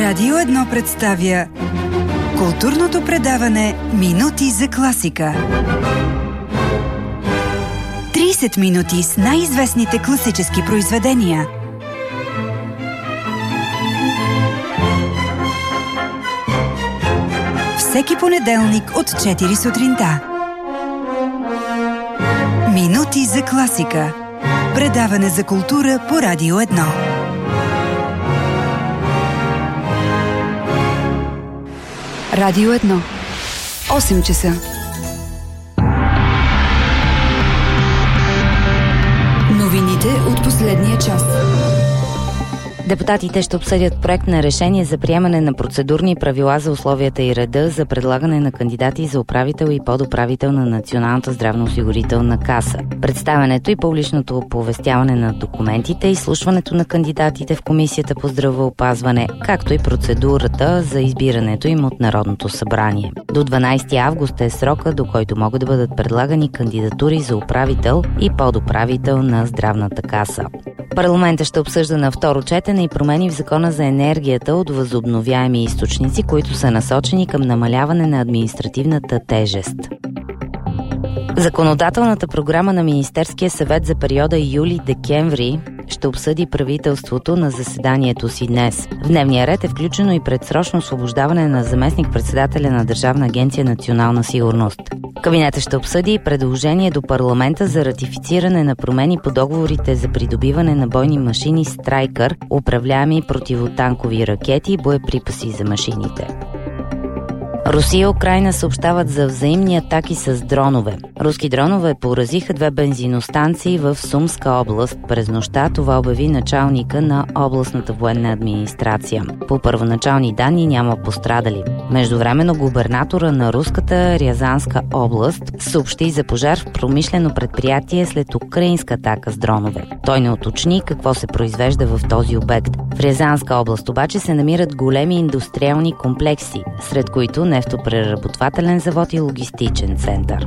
Радио 1 представя културното предаване Минути за класика. 30 минути с най-известните класически произведения. Всеки понеделник от 4 сутринта. Минути за класика. Предаване за култура по Радио 1. Радио 1. 8 часа. Новините от последния час. Депутатите ще обсъдят проект на решение за приемане на процедурни правила за условията и реда за предлагане на кандидати за управител и подуправител на Националната здравноосигурителна каса. Представянето и публичното оповестяване на документите, изслушването на кандидатите в Комисията по здравеопазване, както и процедурата за избирането им от Народното събрание. До 12 август е срока, до който могат да бъдат предлагани кандидатури за управител и подуправител на Здравната каса. Парламентът ще обсъжда на второ четене и промени в Закона за енергията от възобновяеми източници, които са насочени към намаляване на административната тежест. Законодателната програма на Министерския съвет за периода юли-декември ще обсъди правителството на заседанието си днес. В дневния ред е включено и предсрочно освобождаване на заместник-председателя на Държавна агенция Национална сигурност. Кабинетът ще обсъди и предложение до парламента за ратифициране на промени по договорите за придобиване на бойни машини Страйкър, управляеми противотанкови ракети и боеприпаси за машините. Русия и Украйна съобщават за взаимни атаки с дронове. Руски дронове поразиха 2 бензиностанции в Сумска област. През нощта това обяви началника на областната военна администрация. По първоначални данни няма пострадали. Междувременно губернатора на руската Рязанска област съобщи за пожар в промишлено предприятие след украинска атака с дронове. Той не уточни какво се произвежда в този обект. В Рязанска област обаче се намират големи индустриални комплекси, сред които нефтопреработвателен завод и логистичен център.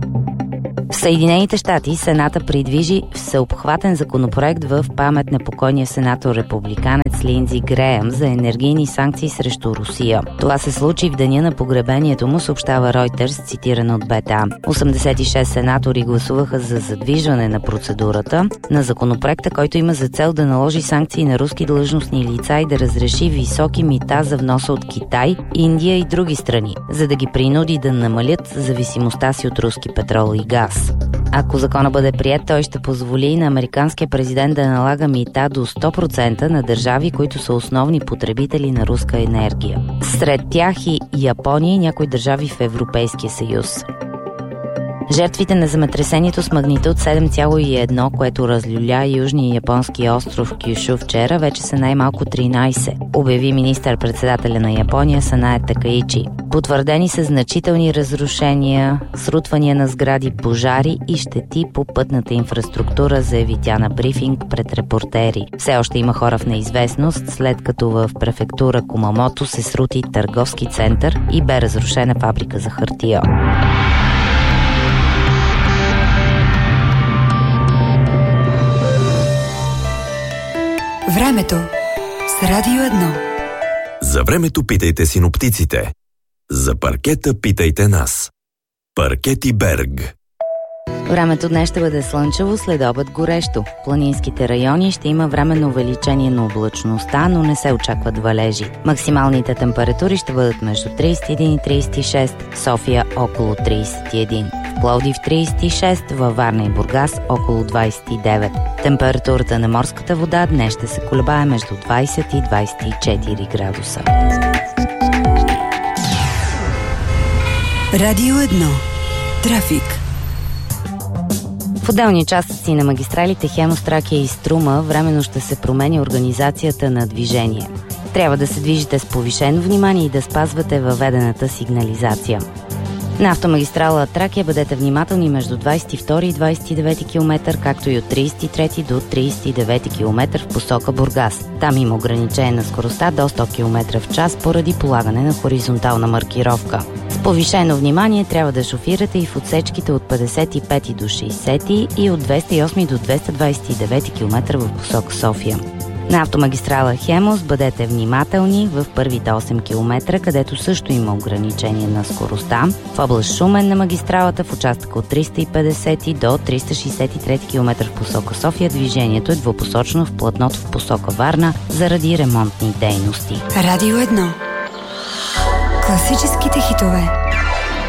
В Съединените щати Сената придвижи всеобхватен законопроект в памет на покойния сенатор-републиканец Линдзи Греъм за енергийни санкции срещу Русия. Това се случи в деня на погребението му, съобщава Reuters, цитирана от БТА. 86 сенатори гласуваха за задвижване на процедурата на законопроекта, който има за цел да наложи санкции на руски длъжностни лица и да разреши високи мита за вноса от Китай, Индия и други страни, за да ги принуди да намалят зависимостта си от руски петрол и газ. Ако закона бъде приет, той ще позволи на американския президент да налага мита до 100% на държави, които са основни потребители на руска енергия. Сред тях и Япония и някои държави в Европейския съюз. Жертвите на земетресението с магнитуд 7,1, което разлюля южния японски остров Кюшу вчера, вече са най-малко 13, обяви министър-председателя на Япония Санае Такаичи. Потвърдени са значителни разрушения, срутвания на сгради, пожари и щети по пътната инфраструктура, заяви тя на брифинг пред репортери. Все още има хора в неизвестност, след като в префектура Кумамото се срути търговски център и бе разрушена фабрика за хартия. Времето с Радио 1. За времето питайте синоптиците. За паркета питайте нас. Паркети Берг. Времето днес ще бъде слънчево, след обед горещо. В планинските райони ще има временно увеличение на облачността, но не се очакват валежи. Максималните температури ще бъдат между 31 и 36, София около 31. В Пловдив 36, във Варна и Бургас около 29. Температурата на морската вода днес ще се колебае между 20 и 24 градуса. Радио 1. Трафик. В отделни участъци на магистралите Хемус, Тракия и Струма временно ще се промени организацията на движение. Трябва да се движите с повишено внимание и да спазвате въведената сигнализация. На автомагистрала Тракия бъдете внимателни между 22 и 29 км, както и от 33 до 39 км в посока Бургас. Там има ограничение на скоростта до 100 км в час поради полагане на хоризонтална маркировка. С повишено внимание трябва да шофирате и в отсечките от 55 до 60 и от 208 до 229 км в посока София. На автомагистрала Хемус бъдете внимателни в първите 8 км, където също има ограничение на скоростта. В област Шумен на магистралата в участъка от 350 до 363 км в посока София движението е двупосочно в платното в посока Варна заради ремонтни дейности. Радио 1. Класическите хитове.